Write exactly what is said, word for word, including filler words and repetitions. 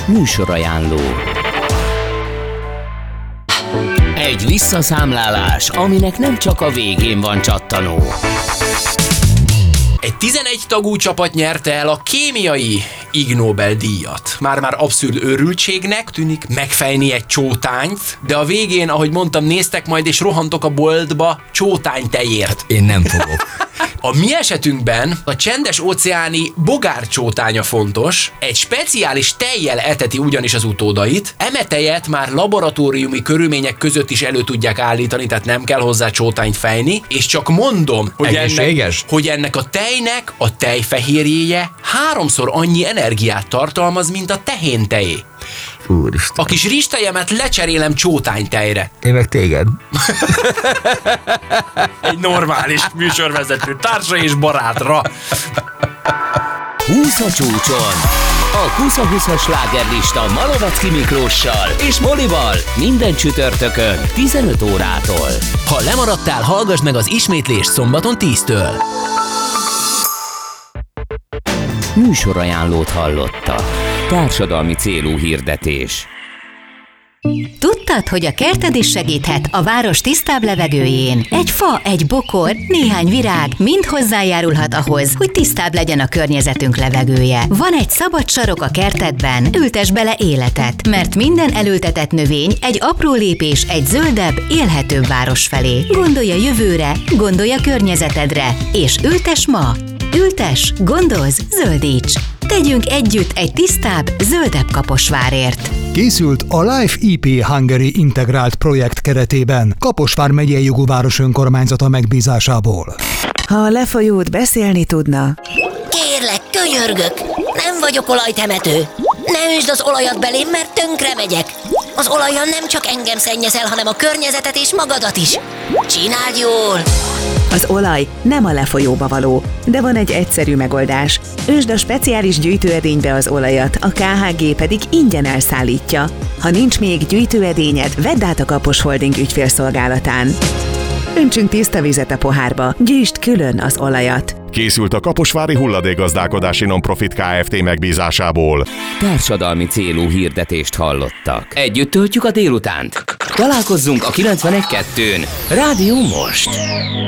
Műsorajánló. Egy visszaszámlálás, aminek nem csak a végén van csattanó. Egy tizenegy tagú csapat nyerte el a kémiai Ig Nobel-díjat. Már-már abszurd őrültségnek tűnik megfejni egy csótányt, de a végén, ahogy mondtam, néztek majd és rohantok a boltba csótánytejért. Én nem fogok. A mi esetünkben a csendes óceáni bogárcsótánya fontos, egy speciális tejjel eteti ugyanis az utódait, eme tejet már laboratóriumi körülmények között is elő tudják állítani, tehát nem kell hozzá csótányt fejni, és csak mondom, hogy ennek, hogy ennek a tejnek a tejfehérjéje háromszor annyi energiát tartalmaz, mint a tehéntejé. Úristen. A kis rizstejemet lecserélem csótánytejre. Én meg téged. Egy normális műsorvezető társa és barátra. húsz a csúcson. A Kusza húszas slágerlista Malovecki Miklóssal és Molival minden csütörtökön tizenöt órától. Ha lemaradtál, hallgass meg az ismétlést szombaton tíztől. Műsorajánlót hallotta. Társadalmi célú hirdetés. Tudtad, hogy a kerted is segíthet a város tisztább levegőjén? Egy fa, egy bokor, néhány virág mind hozzájárulhat ahhoz, hogy tisztább legyen a környezetünk levegője. Van egy szabad sarok a kertedben, ültess bele életet, mert minden elültetett növény egy apró lépés egy zöldebb, élhetőbb város felé. Gondolj a jövőre, gondolj a környezetedre, és ültess ma! Ültess, gondozz, zöldíts! Tegyünk együtt egy tisztább, zöldebb Kaposvárért. Készült a Life í pé Hungary integrált projekt keretében, Kaposvár megyei jogú város önkormányzata megbízásából. Ha a lefolyót beszélni tudna... Kérlek, könyörgök, nem vagyok olajtemető. Ne üsd az olajat belém, mert tönkre megyek. Az olajjal nem csak engem szennyezel, hanem a környezetet és magadat is. Csináld jól! Az olaj nem a lefolyóba való, de van egy egyszerű megoldás. Ösd a speciális gyűjtőedénybe az olajat, a ká há gé pedig ingyen elszállítja. Ha nincs még gyűjtőedényed, vedd át a Kapos Holding ügyfélszolgálatán. Öntsünk tiszta vizet a pohárba, gyűjtsd külön az olajat. Készült a Kaposvári Hulladékgazdálkodási Nonprofit Kft. Megbízásából. Társadalmi célú hirdetést hallottak. Együtt töltjük a délutánt. Találkozzunk a kilencvenegy kettőn. Rádió Most.